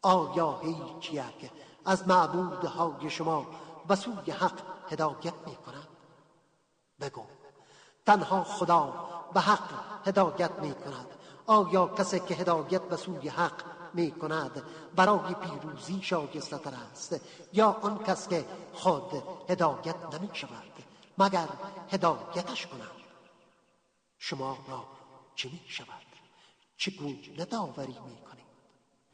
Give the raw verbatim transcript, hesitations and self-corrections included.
آیا هیچ یک از معبودهای شما به سوی حق هدایت می کند؟ بگو تنها خدا به حق هدایت می کند. آیا کسی که هدایت به سوی حق می کند برای پیروزی شایسته تر است یا آن کس که خود هدایت نمی شود مگر هدایتش کند؟ شما را چه می شود؟ چگونه داوری می کنید؟